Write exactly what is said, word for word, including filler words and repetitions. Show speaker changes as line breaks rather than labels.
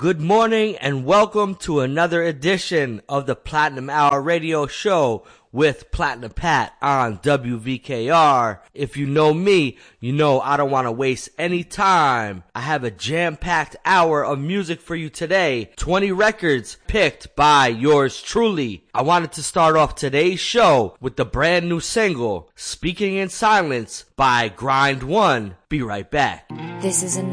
Good morning and welcome to another edition of the Platinum Hour Radio Show with Platinum Pat on W V K R. If you know me, you know I don't want to waste any time. I have a jam-packed hour of music for you today. twenty records picked by yours truly. I wanted to start off today's show with the brand new single, Speaking in Silence by Grind One. Be right back.
This is a